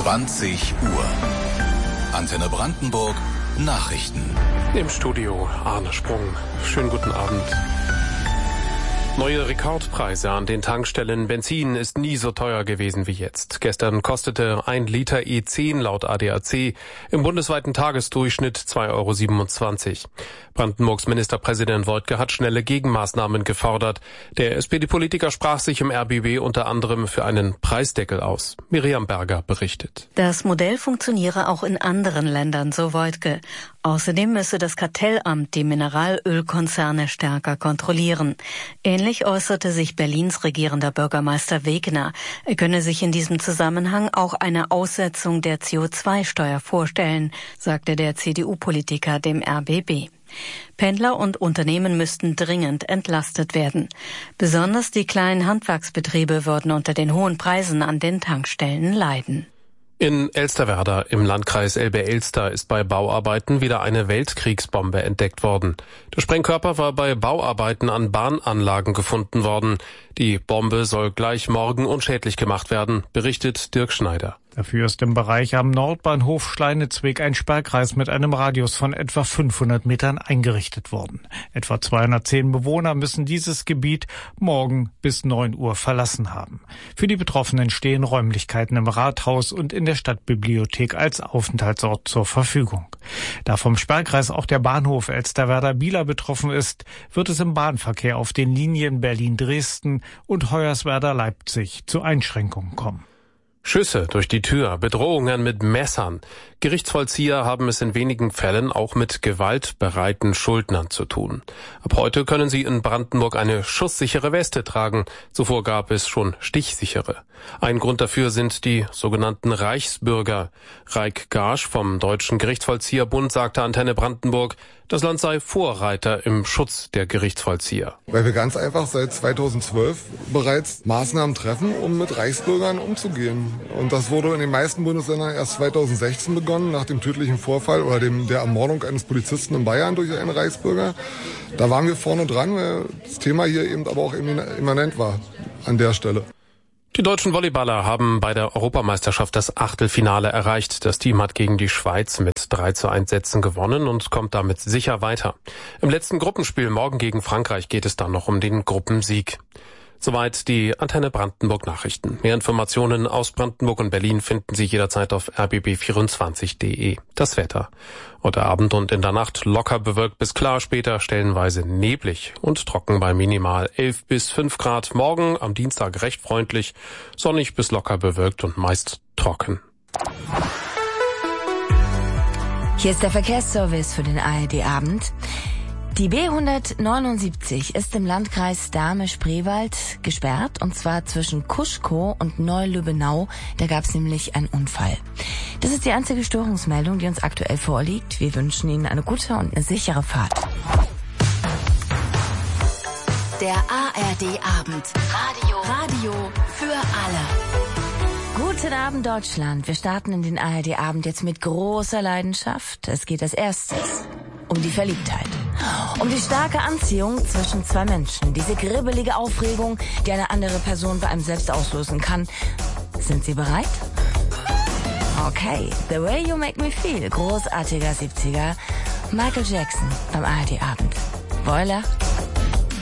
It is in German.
20 Uhr. Antenne Brandenburg Nachrichten. Im Studio Arne Sprung. Schönen guten Abend. Neue Rekordpreise an den Tankstellen. Benzin ist nie so teuer gewesen wie jetzt. Gestern kostete 1 Liter E10 laut ADAC im bundesweiten Tagesdurchschnitt 2,27 €. Brandenburgs Ministerpräsident Woidke hat schnelle Gegenmaßnahmen gefordert. Der SPD-Politiker sprach sich im RBB unter anderem für einen Preisdeckel aus. Miriam Berger berichtet. Das Modell funktioniere auch in anderen Ländern, so Woidke. Außerdem müsse das Kartellamt die Mineralölkonzerne stärker kontrollieren. Ähnlich äußerte sich Berlins regierender Bürgermeister Wegner. Er könne sich in diesem Zusammenhang auch eine Aussetzung der CO2-Steuer vorstellen, sagte der CDU-Politiker dem RBB. Pendler und Unternehmen müssten dringend entlastet werden. Besonders die kleinen Handwerksbetriebe würden unter den hohen Preisen an den Tankstellen leiden. In Elsterwerda im Landkreis Elbe-Elster ist bei Bauarbeiten wieder eine Weltkriegsbombe entdeckt worden. Der Sprengkörper war bei Bauarbeiten an Bahnanlagen gefunden worden. Die Bombe soll gleich morgen unschädlich gemacht werden, berichtet Dirk Schneider. Dafür ist im Bereich am Nordbahnhof Schleinezweg ein Sperrkreis mit einem Radius von etwa 500 Metern eingerichtet worden. Etwa 210 Bewohner müssen dieses Gebiet morgen bis 9 Uhr verlassen haben. Für die Betroffenen stehen Räumlichkeiten im Rathaus und in der Stadtbibliothek als Aufenthaltsort zur Verfügung. Da vom Sperrkreis auch der Bahnhof Elsterwerda-Bieler betroffen ist, wird es im Bahnverkehr auf den Linien Berlin-Dresden und Hoyerswerda-Leipzig zu Einschränkungen kommen. Schüsse durch die Tür, Bedrohungen mit Messern. Gerichtsvollzieher haben es in wenigen Fällen auch mit gewaltbereiten Schuldnern zu tun. Ab heute können sie in Brandenburg eine schusssichere Weste tragen. Zuvor gab es schon stichsichere. Ein Grund dafür sind die sogenannten Reichsbürger. Raik Garsch vom Deutschen Gerichtsvollzieherbund sagte Antenne Brandenburg, das Land sei Vorreiter im Schutz der Gerichtsvollzieher. Weil wir ganz einfach seit 2012 bereits Maßnahmen treffen, um mit Reichsbürgern umzugehen. Und das wurde in den meisten Bundesländern erst 2016 begonnen, nach dem tödlichen Vorfall oder der Ermordung eines Polizisten in Bayern durch einen Reichsbürger. Da waren wir vorne dran, weil das Thema hier eben aber auch immanent war an der Stelle. Die deutschen Volleyballer haben bei der Europameisterschaft das Achtelfinale erreicht. Das Team hat gegen die Schweiz mit 3:1 Sätzen gewonnen und kommt damit sicher weiter. Im letzten Gruppenspiel morgen gegen Frankreich geht es dann noch um den Gruppensieg. Soweit die Antenne Brandenburg Nachrichten. Mehr Informationen aus Brandenburg und Berlin finden Sie jederzeit auf rbb24.de. Das Wetter. Heute Abend und in der Nacht locker bewölkt bis klar, später stellenweise neblig und trocken bei minimal 11 bis 5 Grad. Morgen am Dienstag recht freundlich, sonnig bis locker bewölkt und meist trocken. Hier ist der Verkehrsservice für den ARD-Abend. Die B179 ist im Landkreis Dahme-Spreewald gesperrt, und zwar zwischen Kuschkow und Neu-Lübbenau. Da gab es nämlich einen Unfall. Das ist die einzige Störungsmeldung, die uns aktuell vorliegt. Wir wünschen Ihnen eine gute und eine sichere Fahrt. Der ARD-Abend. Radio für alle. Guten Abend, Deutschland. Wir starten in den ARD-Abend jetzt mit großer Leidenschaft. Es geht als erstes um die Verliebtheit. Um die starke Anziehung zwischen zwei Menschen. Diese gribbelige Aufregung, die eine andere Person bei einem selbst auslösen kann. Sind Sie bereit? Okay. The Way You Make Me Feel. Großartiger 70er. Michael Jackson beim ARD-Abend. Boiler.